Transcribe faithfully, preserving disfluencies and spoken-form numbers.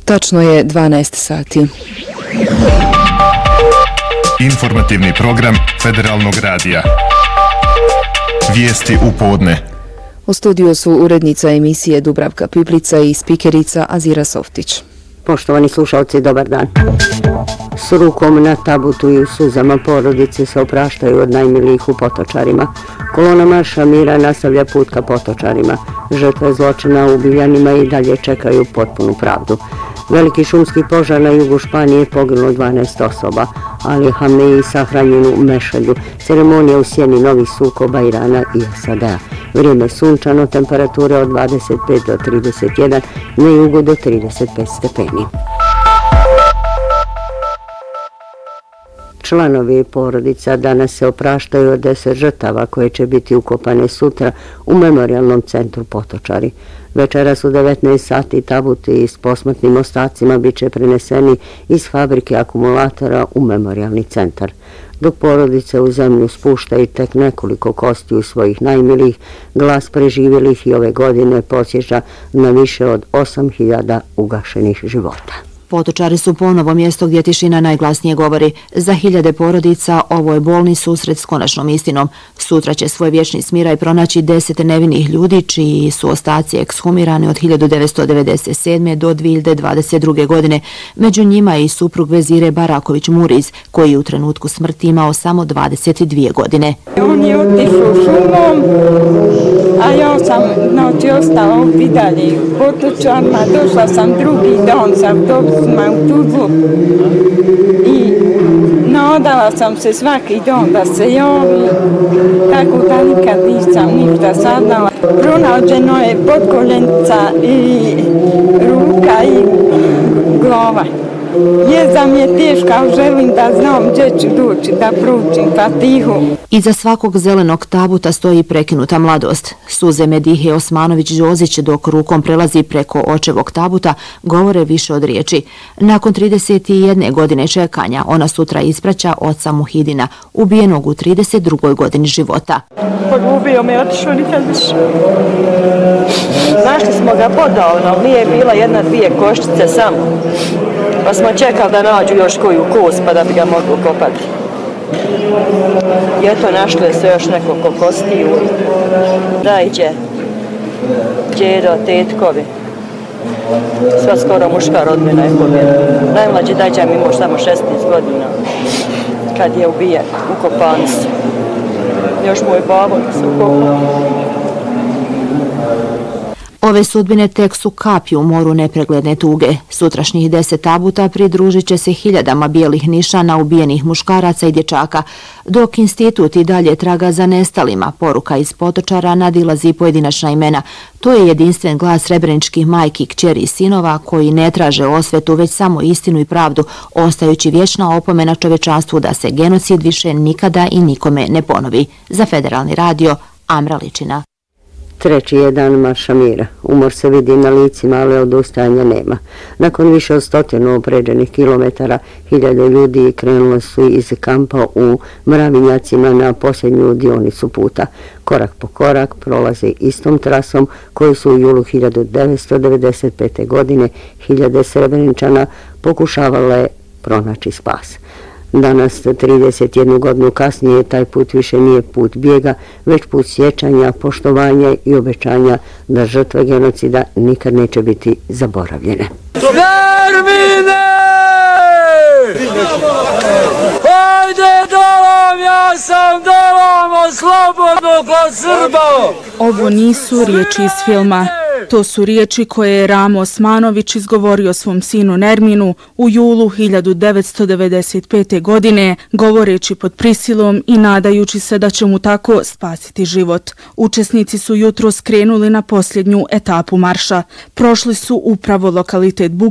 Tačno je dvanaest sati. Informativni program Federalnog radija. Vijesti u podne. U studiju su urednica emisije Dubravka Piplica i spikerica Azira Softić. Poštovani slušalci, dobar dan. S rukom na tabutu i u suzama porodice se opraštaju od najmilijih u Potočarima. Kolona marša mira nastavlja put ka Potočarima. Žrtve zločina u Biljanima i dalje čekaju potpunu pravdu. Veliki šumski požar na jugu Španije poginulo dvanaest osoba, ali Hamneji sahranjen u Mešelju. Ceremonija u sjeni novih sukoba Irana i S A D-a. Vrijeme sunčano, temperature od dvadeset pet do trideset jedan, na jugu do trideset pet stepeni. Članovi porodica danas se opraštaju od deset žrtava koje će biti ukopane sutra u memorijalnom centru Potočari. Večeras u devetnaest sati tabuti s posmrtnim ostacima bit će preneseni iz fabrike akumulatora u memorijalni centar. Dok porodice u zemlju spuštaju tek nekoliko kostiju svojih najmilijih, glas preživjelih i ove godine podsjeća na više od osam hiljada ugašenih života. Potočari su ponovo mjesto gdje tišina najglasnije govori. Za hiljade porodica ovo je bolni susret s konačnom istinom. Sutra će svoj vječni smiraj pronaći deset nevinih ljudi čiji su ostaci ekshumirani od hiljadu devetsto devedeset sedme. do dvije hiljade dvadeset druge. godine. Među njima je i suprug vezire Baraković Muriz, koji je u trenutku smrti imao samo dvadeset dvije godine. On je otišao šumom, a ja sam noći ostala ovdje dalje u Potočarima. Došla sam drugi dan sa autobusom u Tuzlu i nadala sam se svaki dan da se javi, tako da nikad nisam ništa saznala. Pronađeno je potkoljenica i ruka i glava. Jeza mi je teška, ali želim da znam gdje ću doći, da proučim Fatihu. Iza svakog zelenog tabuta stoji prekinuta mladost. Suze Medihe Osmanović-Đozić, dok rukom prelazi preko očevog tabuta, govore više od riječi. Nakon trideset jedne godine čekanja, ona sutra ispraća oca Muhidina, ubijenog u trideset drugoj godini života. Poljubio me, otišao nikad više. Našli smo ga podavno, nije bila jedna, dvije koščice samo. Pa smo čekali da nađu još koju kost pa da bi ga mogli kopati. I eto, našli se još nekoliko kostiju. Dajđe, djedo, tetkovi. Sva skoro muška rodbina je pobjeda. Najmlađi dajđa mi imao samo šesnaest godina kad je ubijen, ukopani su. Još moj babo se ukopao. Ove sudbine tek su kapi u moru nepregledne tuge. Sutrašnjih deset tabuta pridružit će se hiljadama bijelih nišana ubijenih muškaraca i dječaka, dok institut i dalje traga za nestalima. Poruka iz Potočara nadilazi pojedinačna imena. To je jedinstven glas srebreničkih majki, kćeri i sinova koji ne traže osvetu, već samo istinu i pravdu, ostajući vječna opomena čovječanstvu da se genocid više nikada i nikome ne ponovi. Za Federalni radio, Amra Ličina. Treći je dan marša mira. Umor se vidi na licima, ali odustajanja nema. Nakon više od stotinu pređenih kilometara, hiljade ljudi krenulo su iz kampa u Mravinjacima na posljednju dionicu puta. Korak po korak prolaze istom trasom koju su u julu hiljadu devetsto devedeset pete. godine hiljade Srebreničana pokušavale pronaći spas. Danas, trideset jednu godinu kasnije, taj put više nije put bijega, već put sjećanja, poštovanja i obećanja da žrtve genocida nikad neće biti zaboravljene. Termine! Hajde dolam, ja sam dolam, slobodno kod Srba! Ovo nisu riječi iz filma. To su riječi koje je Ramo Osmanović izgovorio svom sinu Nerminu u julu hiljadu devetsto devedeset pete. godine, govoreći pod prisilom i nadajući se da će mu tako spasiti život. Učesnici su jutro skrenuli na posljednju etapu marša. Prošli su upravo lokalitet Buk